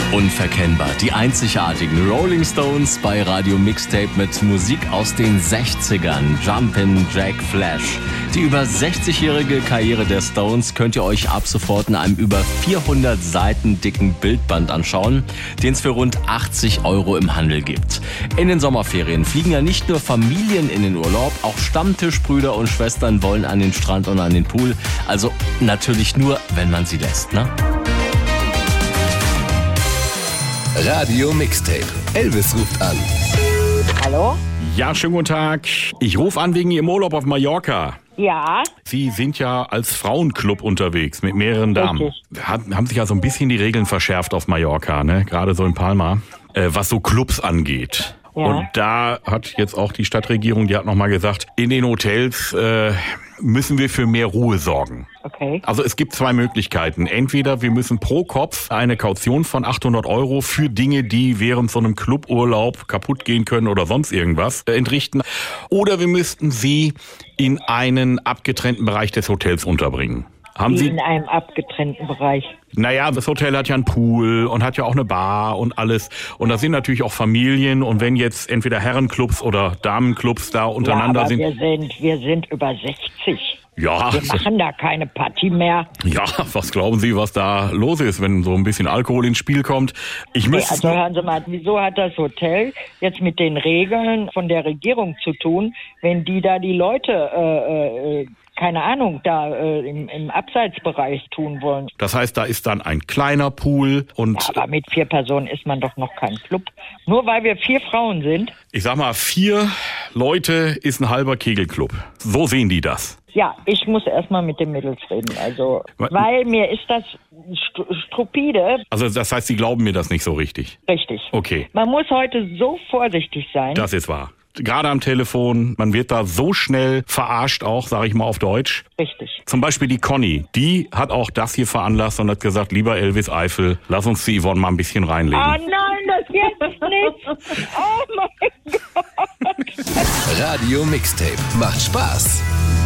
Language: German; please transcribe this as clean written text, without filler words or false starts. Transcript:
Unverkennbar, die einzigartigen Rolling Stones bei Radio Mixtape mit Musik aus den 60ern. Jumpin' Jack Flash. Die über 60-jährige Karriere der Stones könnt ihr euch ab sofort in einem über 400 Seiten dicken Bildband anschauen, den es für rund 80 € im Handel gibt. In den Sommerferien fliegen ja nicht nur Familien in den Urlaub, auch Stammtischbrüder und Schwestern wollen an den Strand und an den Pool. Also natürlich nur, wenn man sie lässt, ne? Radio Mixtape. Elvis ruft an. Hallo? Ja, schönen guten Tag. Ich rufe an wegen Ihrem Urlaub auf Mallorca. Ja, Sie sind ja als Frauenclub unterwegs mit mehreren Damen. Richtig. Haben sich ja so ein bisschen die Regeln verschärft auf Mallorca, ne? Gerade so in Palma, was so Clubs angeht. Ja. Und da hat jetzt auch die Stadtregierung, die hat nochmal gesagt, in den Hotels müssen wir für mehr Ruhe sorgen. okay. Also es gibt zwei Möglichkeiten. Entweder wir müssen pro Kopf eine Kaution von 800 € für Dinge, die während so einem Cluburlaub kaputt gehen können oder sonst irgendwas entrichten. Oder wir müssten sie in einen abgetrennten Bereich des Hotels unterbringen. Haben Wie Sie? in einem abgetrennten Bereich. Naja, das Hotel hat ja einen Pool und hat ja auch eine Bar und alles. Und da sind natürlich auch Familien. Und wenn jetzt entweder Herrenclubs oder Damenclubs da untereinander ja, aber sind. wir sind über 60. Ja, Wir machen da keine Party mehr. ja, was glauben Sie, was da los ist, wenn so ein bisschen Alkohol ins Spiel kommt? Ich Nee, müsste also hören Sie mal, wieso hat das Hotel jetzt mit den Regeln von der Regierung zu tun, wenn die da die Leute, keine Ahnung, da im Abseitsbereich tun wollen? Das heißt, da ist dann ein kleiner Pool und Ja, aber mit 4 Personen ist man doch noch kein Club. Nur weil wir 4 Frauen sind. ich sag mal, 4 Leute ist ein halber Kegelclub. So sehen die das. Ja, ich muss erstmal mit den Mädels reden. Also, weil mir ist das stupide. Also das heißt, Sie glauben mir das nicht so richtig. Richtig. Okay. Man muss heute so vorsichtig sein. Das ist wahr. Gerade am Telefon, man wird da so schnell verarscht auch, sage ich mal auf Deutsch. Richtig. Zum Beispiel die Conny, die hat auch das hier veranlasst und hat gesagt, lieber Elvis Eifel, lass uns die Yvonne mal ein bisschen reinlegen. Oh nein, das geht nicht. Oh mein Gott. Radio Mixtape. Macht Spaß.